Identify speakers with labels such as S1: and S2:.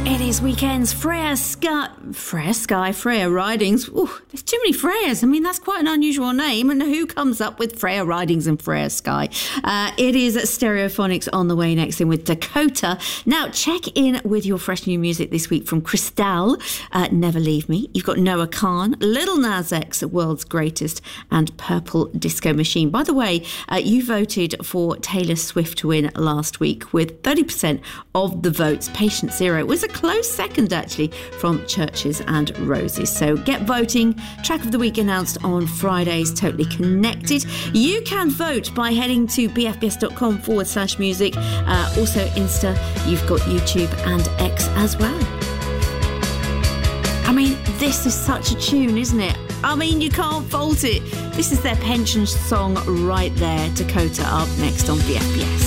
S1: It is weekends. Freya Ridings. Ooh, there's too many Freyas. I mean, that's quite an unusual name. And who comes up with Freya Ridings and Freya Sky? It is Stereophonics on the way next in with Dakota. Now, check in with your fresh new music this week from Cristal, Never Leave Me. You've got Noah Khan, Lil Nas X, World's Greatest, and Purple Disco Machine. By the way, you voted for Taylor Swift to win last week with 30% of the votes. Patient Zero. It was a close second, actually, from Churches and Roses. So get voting. Track of the week announced on Fridays. Totally Connected. You can vote by heading to bfbs.com/music. Also Insta. You've got YouTube and X as well. I mean, this is such a tune, isn't it? I mean, you can't fault it. This is their pension song right there. Dakota up next on BFBS.